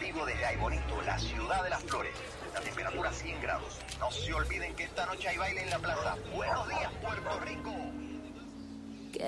vivo desde Ay Bonito, la ciudad de las flores. La temperatura 100 grados. No se olviden que esta noche hay baile en la plaza. Buenos días, Puerto Rico.